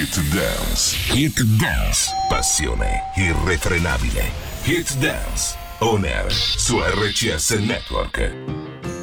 Hit Dance. Hit Dance. Passione irrefrenabile. Hit Dance. On air su RCS Network.